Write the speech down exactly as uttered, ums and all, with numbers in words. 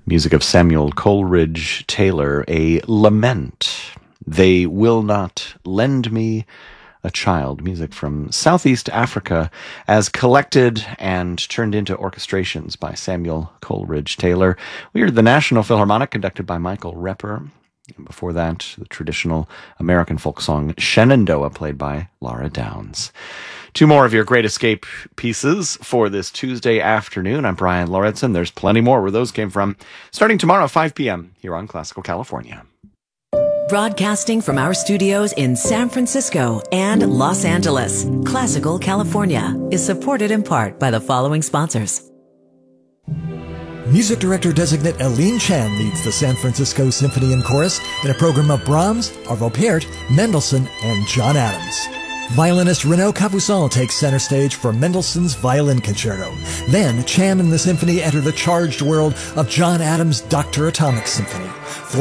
Music of Samuel Coleridge Taylor, a lament. They will not lend me a child. Music from Southeast Africa as collected and turned into orchestrations by Samuel Coleridge Taylor. We heard the National Philharmonic conducted by Michael Repper. And before that, the traditional American folk song Shenandoah played by Laura Downs. Two more of your Great Escape pieces for this Tuesday afternoon. I'm Brian Lauritsen. There's plenty more where those came from. Starting tomorrow at five p.m. here on Classical California. Broadcasting from our studios in San Francisco and Los Angeles, Classical California is supported in part by the following sponsors. Music Director-designate Aline Chan leads the San Francisco Symphony and Chorus in a program of Brahms, Arvo Pärt, Mendelssohn, and John Adams. Violinist Renaud Capuçon takes center stage for Mendelssohn's Violin Concerto. Then, Chan and the symphony enter the charged world of John Adams' Doctor Atomic Symphony.